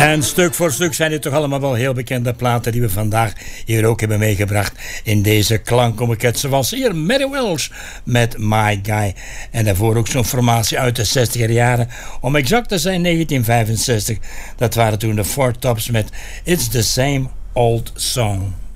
En stuk voor stuk zijn dit toch allemaal wel heel bekende platen die we vandaag hier ook hebben meegebracht in deze klankomeket. Zoals hier Mary Welsh met My Guy. En daarvoor ook zo'n formatie uit de 60er jaren. Om exact te zijn 1965. Dat waren toen de Four Tops met It's the Same Old Song.